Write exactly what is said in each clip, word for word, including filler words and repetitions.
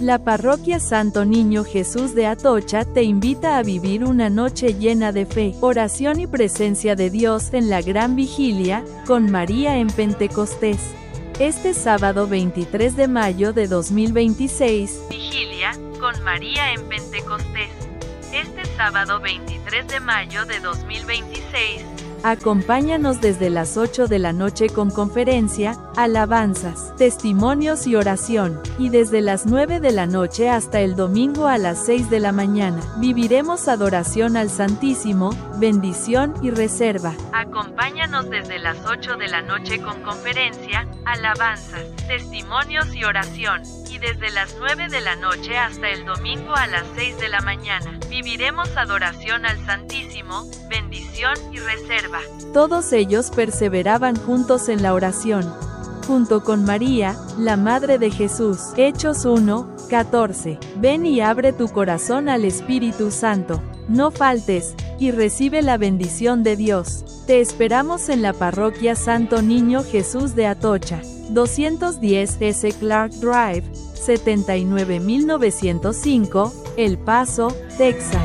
La Parroquia Santo Niño Jesús de Atocha te invita a vivir una noche llena de fe, oración y presencia de Dios en la Gran Vigilia, con María en Pentecostés. Este sábado veintitrés de mayo de dos mil veintiséis, Vigilia, con María en Pentecostés. Este sábado veintitrés de mayo de dos mil veintiséis, acompáñanos desde las ocho de la noche con conferencia, alabanzas, testimonios y oración, y desde las nueve de la noche hasta el domingo a las seis de la mañana, viviremos adoración al Santísimo, bendición y reserva. Acompáñanos desde las ocho de la noche con conferencia, alabanzas, testimonios y oración, y desde las nueve de la noche hasta el domingo a las seis de la mañana, viviremos adoración al Santísimo, bendición y reserva. Todos ellos perseveraban juntos en la oración, junto con María, la Madre de Jesús. Hechos uno, catorce. Ven y abre tu corazón al Espíritu Santo. No faltes, y recibe la bendición de Dios. Te esperamos en la Parroquia Santo Niño Jesús de Atocha, doscientos diez S Clark Drive, setenta y nueve mil novecientos cinco, El Paso, Texas.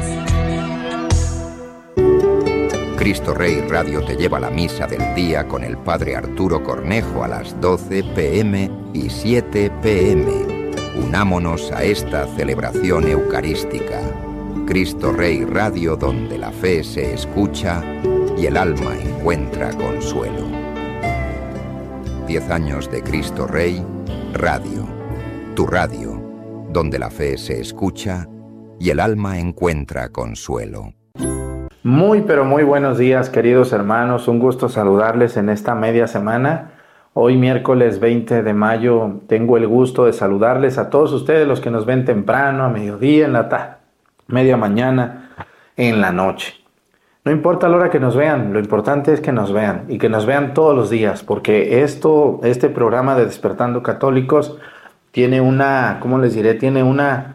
Cristo Rey Radio te lleva la misa del día con el Padre Arturo Cornejo a las doce pe eme y siete pe eme. Unámonos a esta celebración eucarística. Cristo Rey Radio, donde la fe se escucha y el alma encuentra consuelo. Diez años de Cristo Rey Radio. Tu radio, donde la fe se escucha y el alma encuentra consuelo. Muy pero muy buenos días, queridos hermanos, un gusto saludarles en esta media semana. Hoy miércoles veinte de mayo tengo el gusto de saludarles a todos ustedes, los que nos ven temprano, a mediodía, en la ta- media mañana, en la noche. No importa la hora que nos vean, lo importante es que nos vean y que nos vean todos los días, porque esto, este programa de Despertando Católicos tiene una, ¿cómo les diré? Tiene una,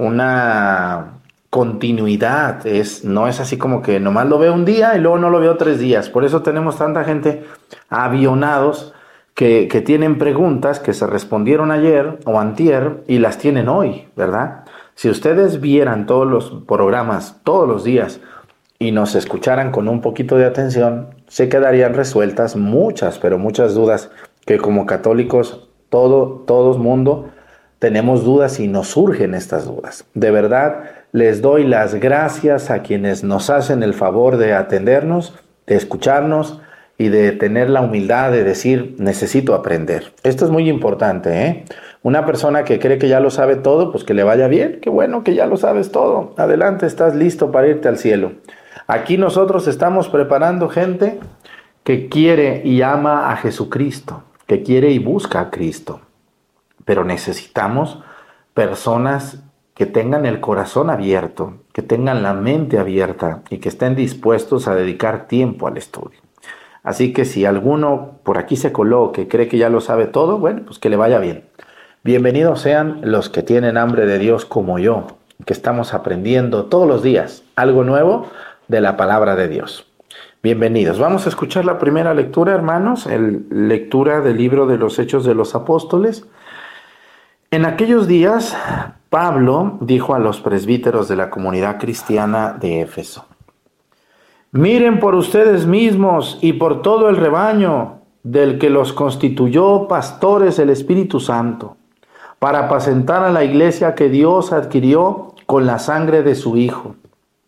una continuidad, es, no es así como que nomás lo veo un día y luego no lo veo tres días. Por eso tenemos tanta gente avionados que, que tienen preguntas que se respondieron ayer o antier y las tienen hoy, ¿verdad? Si ustedes vieran todos los programas todos los días y nos escucharan con un poquito de atención, se quedarían resueltas muchas, pero muchas dudas que como católicos todo, todo mundo tenemos dudas y nos surgen estas dudas. De verdad, les doy las gracias a quienes nos hacen el favor de atendernos, de escucharnos y de tener la humildad de decir, necesito aprender. Esto es muy importante, ¿eh? Una persona que cree que ya lo sabe todo, pues que le vaya bien. Qué bueno que ya lo sabes todo. Adelante, estás listo para irte al cielo. Aquí nosotros estamos preparando gente que quiere y ama a Jesucristo, que quiere y busca a Cristo. Pero necesitamos personas que tengan el corazón abierto, que tengan la mente abierta y que estén dispuestos a dedicar tiempo al estudio. Así que si alguno por aquí se coló que cree que ya lo sabe todo, bueno, pues que le vaya bien. Bienvenidos sean los que tienen hambre de Dios como yo, que estamos aprendiendo todos los días algo nuevo de la palabra de Dios. Bienvenidos. Vamos a escuchar la primera lectura, hermanos, el lectura del libro de los Hechos de los Apóstoles. En aquellos días, Pablo dijo a los presbíteros de la comunidad cristiana de Éfeso: miren por ustedes mismos y por todo el rebaño del que los constituyó pastores el Espíritu Santo, para apacentar a la iglesia que Dios adquirió con la sangre de su Hijo.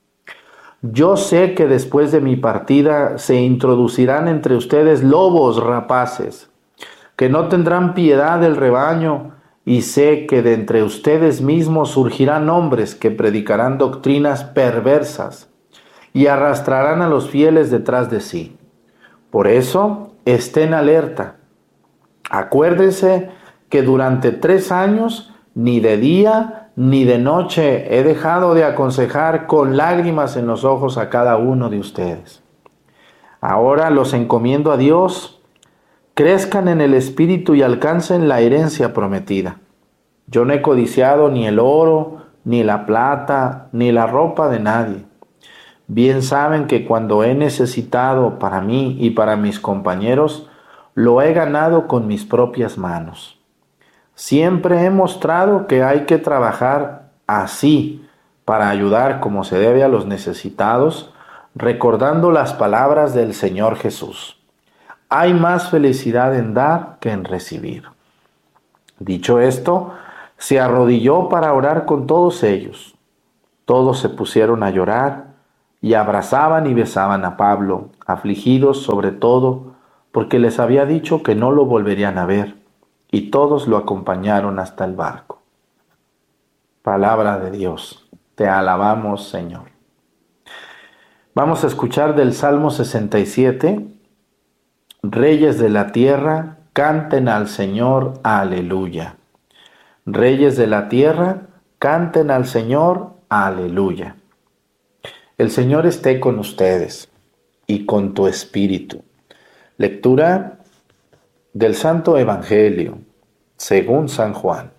Yo sé que después de mi partida se introducirán entre ustedes lobos rapaces, que no tendrán piedad del rebaño, y sé que de entre ustedes mismos surgirán hombres que predicarán doctrinas perversas y arrastrarán a los fieles detrás de sí. Por eso, estén alerta. Acuérdense que durante tres años, ni de día ni de noche, he dejado de aconsejar con lágrimas en los ojos a cada uno de ustedes. Ahora los encomiendo a Dios. Crezcan en el Espíritu y alcancen la herencia prometida. Yo no he codiciado ni el oro, ni la plata, ni la ropa de nadie. Bien saben que cuando he necesitado para mí y para mis compañeros, lo he ganado con mis propias manos. Siempre he mostrado que hay que trabajar así para ayudar como se debe a los necesitados, recordando las palabras del Señor Jesús. Hay más felicidad en dar que en recibir. Dicho esto, se arrodilló para orar con todos ellos. Todos se pusieron a llorar y abrazaban y besaban a Pablo, afligidos sobre todo porque les había dicho que no lo volverían a ver, y todos lo acompañaron hasta el barco. Palabra de Dios. Te alabamos, Señor. Vamos a escuchar del Salmo sesenta y siete. Reyes de la tierra, canten al Señor, aleluya. Reyes de la tierra, canten al Señor, aleluya. El Señor esté con ustedes y con tu espíritu. Lectura del Santo Evangelio según San Juan.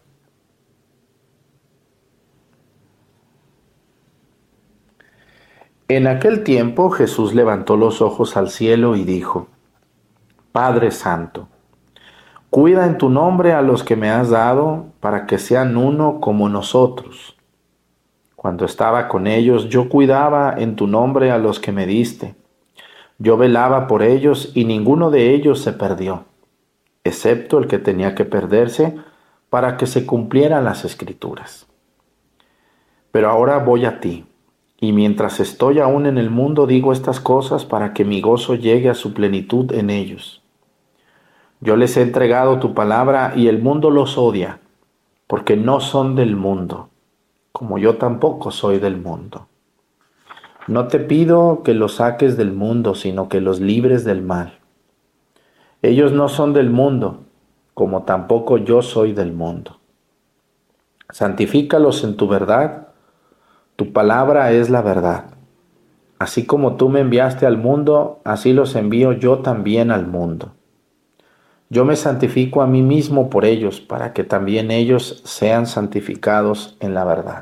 En aquel tiempo Jesús levantó los ojos al cielo y dijo: Padre Santo, cuida en tu nombre a los que me has dado, para que sean uno como nosotros. Cuando estaba con ellos, yo cuidaba en tu nombre a los que me diste. Yo velaba por ellos y ninguno de ellos se perdió, excepto el que tenía que perderse para que se cumplieran las Escrituras. Pero ahora voy a ti. Y mientras estoy aún en el mundo digo estas cosas para que mi gozo llegue a su plenitud en ellos. Yo les he entregado tu palabra y el mundo los odia, porque no son del mundo, como yo tampoco soy del mundo. No te pido que los saques del mundo, sino que los libres del mal. Ellos no son del mundo, como tampoco yo soy del mundo. Santifícalos en tu verdad. Tu palabra es la verdad. Así como tú me enviaste al mundo, así los envío yo también al mundo. Yo me santifico a mí mismo por ellos, para que también ellos sean santificados en la verdad.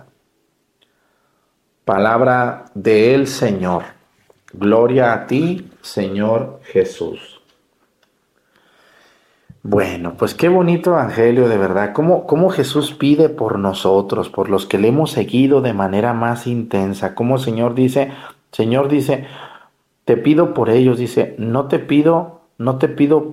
Palabra del Señor. Gloria a ti, Señor Jesús. Bueno, pues qué bonito evangelio, de verdad. Cómo, cómo Jesús pide por nosotros, por los que le hemos seguido de manera más intensa. Cómo el Señor dice, Señor dice, te pido por ellos, dice, no te pido, no te pido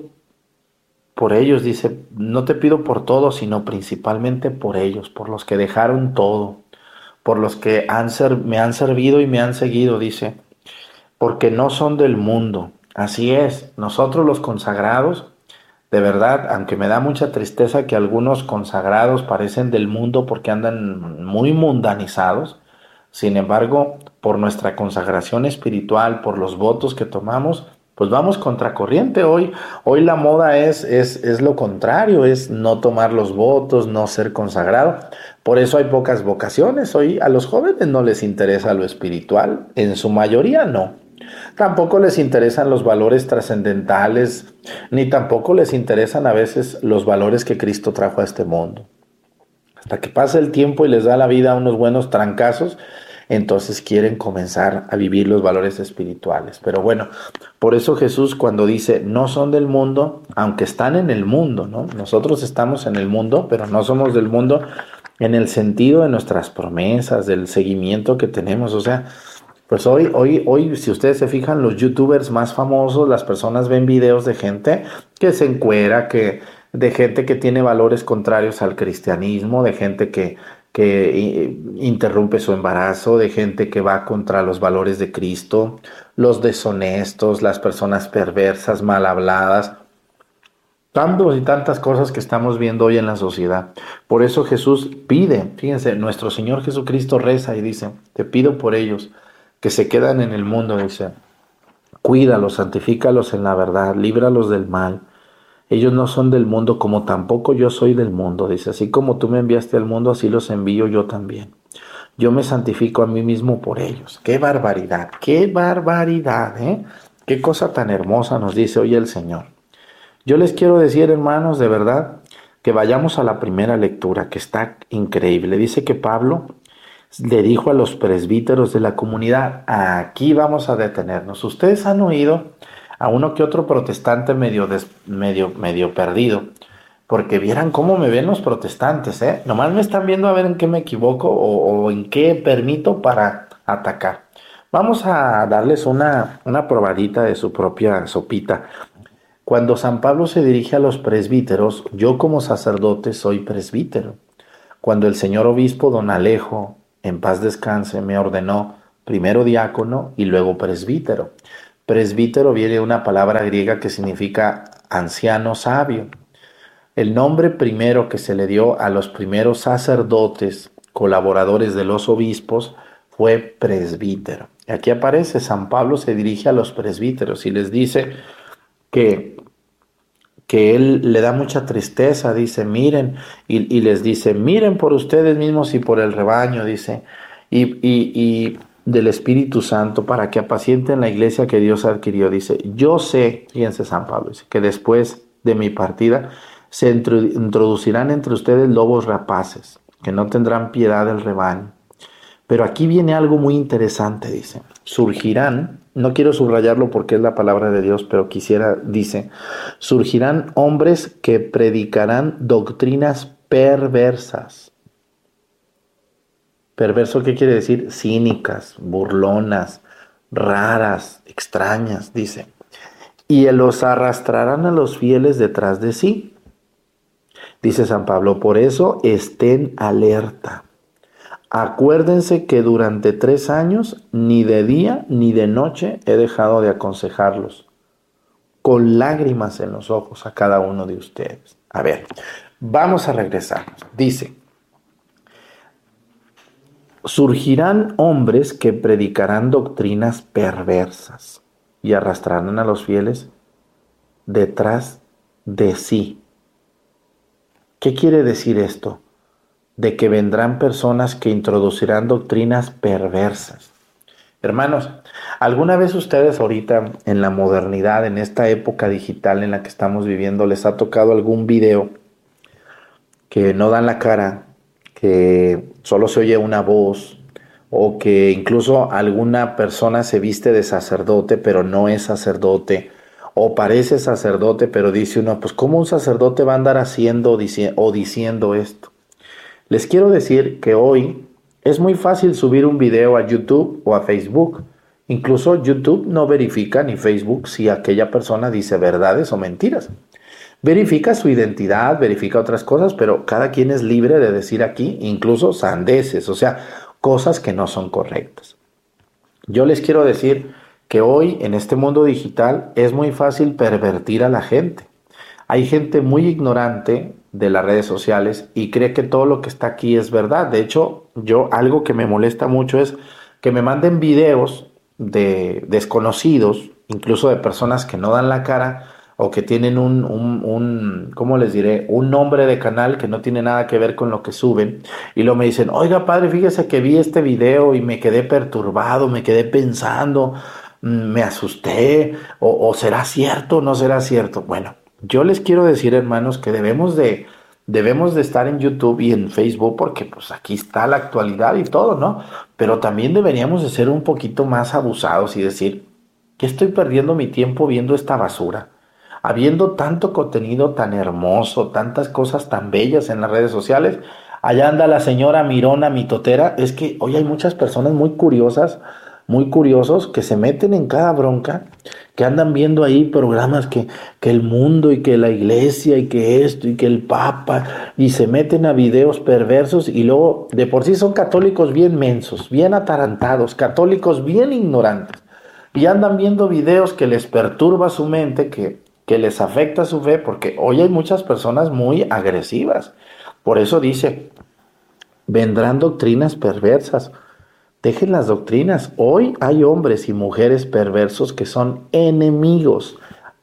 por ellos, dice, no te pido por todos, sino principalmente por ellos, por los que dejaron todo, por los que han ser, me han servido y me han seguido, dice, porque no son del mundo. Así es, nosotros los consagrados, de verdad, aunque me da mucha tristeza que algunos consagrados parecen del mundo porque andan muy mundanizados, sin embargo, por nuestra consagración espiritual, por los votos que tomamos, pues vamos contracorriente. Hoy, hoy la moda es, es, es lo contrario, es no tomar los votos, no ser consagrado. Por eso hay pocas vocaciones. Hoy a los jóvenes no les interesa lo espiritual, en su mayoría no. Tampoco les interesan los valores trascendentales, ni tampoco les interesan a veces los valores que Cristo trajo a este mundo. Hasta que pasa el tiempo y les da la vida unos buenos trancazos, entonces quieren comenzar a vivir los valores espirituales. Pero bueno, por eso Jesús cuando dice, no son del mundo, aunque están en el mundo, ¿no? Nosotros estamos en el mundo, pero no somos del mundo en el sentido de nuestras promesas, del seguimiento que tenemos, o sea, pues hoy, hoy, hoy, si ustedes se fijan, los youtubers más famosos, las personas ven videos de gente que se encuera, que, de gente que tiene valores contrarios al cristianismo, de gente que, que interrumpe su embarazo, de gente que va contra los valores de Cristo, los deshonestos, las personas perversas, mal habladas, tantos y tantas cosas que estamos viendo hoy en la sociedad. Por eso Jesús pide, fíjense, nuestro Señor Jesucristo reza y dice, te pido por ellos, que se quedan en el mundo, dice, cuídalos, santifícalos en la verdad, líbralos del mal. Ellos no son del mundo, como tampoco yo soy del mundo, dice, así como tú me enviaste al mundo, así los envío yo también. Yo me santifico a mí mismo por ellos. ¡Qué barbaridad! ¡Qué barbaridad! ¿eh? ¡Qué cosa tan hermosa nos dice hoy el Señor! Yo les quiero decir, hermanos, de verdad, que vayamos a la primera lectura, que está increíble. Dice que Pablo le dijo a los presbíteros de la comunidad, aquí vamos a detenernos. Ustedes han oído a uno que otro protestante medio, des, medio, medio perdido, porque vieran cómo me ven los protestantes, ¿eh? Nomás me están viendo a ver en qué me equivoco o, o en qué permito para atacar. Vamos a darles una, una probadita de su propia sopita. Cuando San Pablo se dirige a los presbíteros, yo como sacerdote soy presbítero. Cuando el señor obispo don Alejo, en paz descanse, me ordenó primero diácono y luego presbítero. Presbítero viene de una palabra griega que significa anciano sabio. El nombre primero que se le dio a los primeros sacerdotes, colaboradores de los obispos, fue presbítero. Aquí aparece, San Pablo se dirige a los presbíteros y les dice que, que él le da mucha tristeza, dice, miren, y, y les dice, miren por ustedes mismos y por el rebaño, dice, y, y, y del Espíritu Santo para que apacienten la iglesia que Dios adquirió. Dice, yo sé, fíjense San Pablo, dice, que después de mi partida se introducirán entre ustedes lobos rapaces, que no tendrán piedad del rebaño. Pero aquí viene algo muy interesante, dice, surgirán, no quiero subrayarlo porque es la palabra de Dios, pero quisiera, dice, surgirán hombres que predicarán doctrinas perversas. Perverso, ¿qué quiere decir? Cínicas, burlonas, raras, extrañas, dice. Y los arrastrarán a los fieles detrás de sí. Dice San Pablo, por eso estén alerta. Acuérdense que durante tres años, ni de día ni de noche he dejado de aconsejarlos, con lágrimas en los ojos a cada uno de ustedes. A ver, vamos a regresar. Dice, surgirán hombres que predicarán doctrinas perversas y arrastrarán a los fieles detrás de sí. ¿Qué quiere decir esto? De que vendrán personas que introducirán doctrinas perversas. Hermanos, ¿alguna vez ustedes ahorita en la modernidad, en esta época digital en la que estamos viviendo, les ha tocado algún video que no dan la cara, que solo se oye una voz, o que incluso alguna persona se viste de sacerdote pero no es sacerdote, o parece sacerdote pero dice uno, pues ¿cómo un sacerdote va a andar haciendo o diciendo esto? Les quiero decir que hoy es muy fácil subir un video a YouTube o a Facebook. Incluso YouTube no verifica ni Facebook si aquella persona dice verdades o mentiras. Verifica su identidad, verifica otras cosas, pero cada quien es libre de decir aquí incluso sandeces, o sea, cosas que no son correctas. Yo les quiero decir que hoy en este mundo digital es muy fácil pervertir a la gente. Hay gente muy ignorante de las redes sociales y cree que todo lo que está aquí es verdad. De hecho, yo algo que me molesta mucho es que me manden videos de desconocidos, incluso de personas que no dan la cara o que tienen un, un, un, ¿cómo les diré? Un nombre de canal que no tiene nada que ver con lo que suben. Y luego me dicen, oiga padre, fíjese que vi este video y me quedé perturbado, me quedé pensando, me asusté, o, o será cierto o no será cierto. Bueno, yo les quiero decir, hermanos, que debemos de, debemos de estar en YouTube y en Facebook porque pues aquí está la actualidad y todo, ¿no? Pero también deberíamos de ser un poquito más abusados y decir, ¿qué estoy perdiendo mi tiempo viendo esta basura? Habiendo tanto contenido tan hermoso, tantas cosas tan bellas en las redes sociales, allá anda la señora mirona, mitotera. Es que hoy hay muchas personas muy curiosas, muy curiosos que se meten en cada bronca, que andan viendo ahí programas que, que el mundo y que la iglesia y que esto y que el papa, y se meten a videos perversos y luego de por sí son católicos bien mensos, bien atarantados, católicos bien ignorantes, y andan viendo videos que les perturba su mente, que, que les afecta su fe, porque hoy hay muchas personas muy agresivas. Por eso dice, vendrán doctrinas perversas. Dejen las doctrinas. Hoy hay hombres y mujeres perversos que son enemigos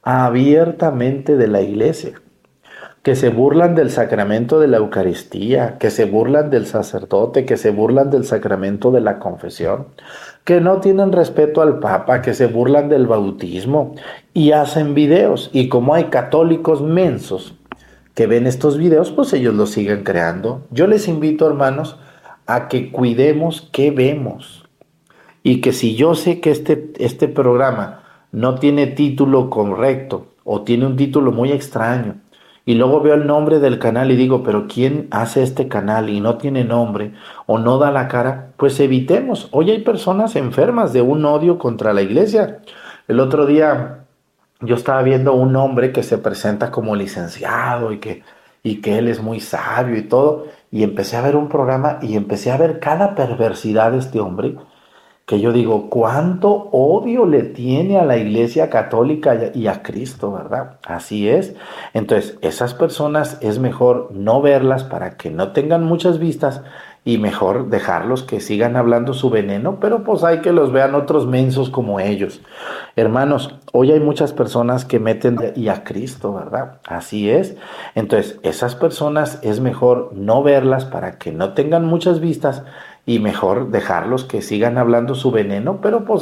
abiertamente de la iglesia, que se burlan del sacramento de la Eucaristía, que se burlan del sacerdote, que se burlan del sacramento de la confesión, que no tienen respeto al Papa, que se burlan del bautismo y hacen videos. Y como hay católicos mensos que ven estos videos, pues ellos los siguen creando. Yo les invito, hermanos, a que cuidemos qué vemos, y que si yo sé que este, este programa no tiene título correcto o tiene un título muy extraño Y luego veo el nombre del canal y digo, pero ¿quién hace este canal y no tiene nombre o no da la cara? Pues evitemos. Hoy hay personas enfermas de un odio contra la iglesia. El otro día yo estaba viendo un hombre que se presenta como licenciado y que, y que él es muy sabio y todo. Y empecé a ver un programa y empecé a ver cada perversidad de este hombre, que yo digo, cuánto odio le tiene a la Iglesia Católica y a, y a Cristo, ¿verdad? Así es. Entonces, esas personas es mejor no verlas para que no tengan muchas vistas y mejor dejarlos que sigan hablando su veneno, pero pues hay que los vean otros mensos como ellos. Hermanos, hoy hay muchas personas que meten y a Cristo, ¿verdad? Así es. Entonces, esas personas es mejor no verlas para que no tengan muchas vistas y mejor dejarlos que sigan hablando su veneno, pero pues